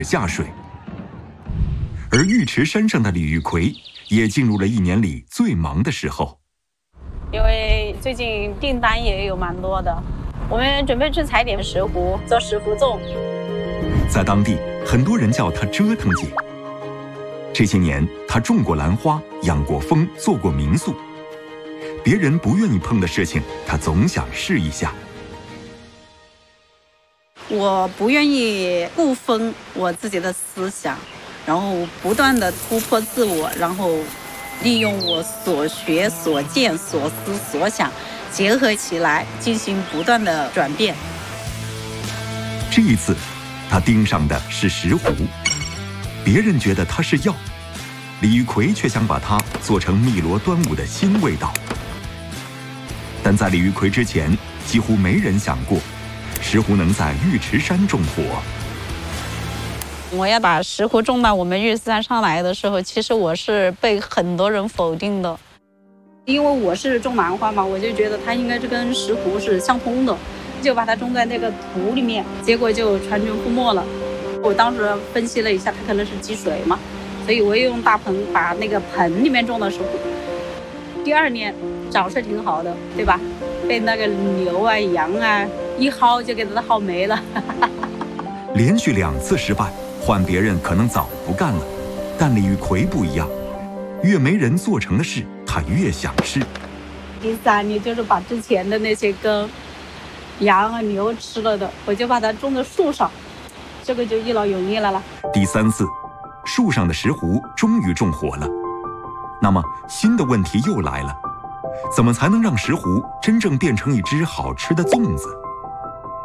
下水。而玉池山上的李玉奎也进入了一年里最忙的时候， 因为最近订单也有蛮多的，我们准备去采点石斛做石斛粽。 在当地，很多人叫她折腾姐。这些年，她种过兰花，养过蜂，做过民宿。别人不愿意碰的事情，她总想试一下。 我不愿意固封我自己的思想，然后不断的突破自我，然后利用我所学所见所思所想结合起来进行不断的转变。 这一次他盯上的是石斛，别人觉得它是药，李玉奎却想把它做成汨罗端午的新味道。但在李玉奎之前，几乎没人想过石斛能在玉池山种火。 我要把石斛种到我们玉池山上来的时候，其实我是被很多人否定的，因为我是种兰花嘛，我就觉得它应该是跟石斛是相通的，就把它种在那个土里面，结果就全军覆没了。我当时分析了一下，它可能是积水嘛，所以我又用大棚把那个盆里面种的石斛。第二年长势挺好的，对吧？被那个牛啊羊啊一薅就给它薅没了。 连续2次失败，换别人可能早不干了，但李玉奎不一样，越没人做成的事，他越想试。 第3年就是把之前的那些跟羊啊牛吃了的，我就把它种在树上，这个就一劳永逸了啦。 第3次，树上的石斛终于种活了。那么新的问题又来了，怎么才能让石斛真正变成一只好吃的粽子？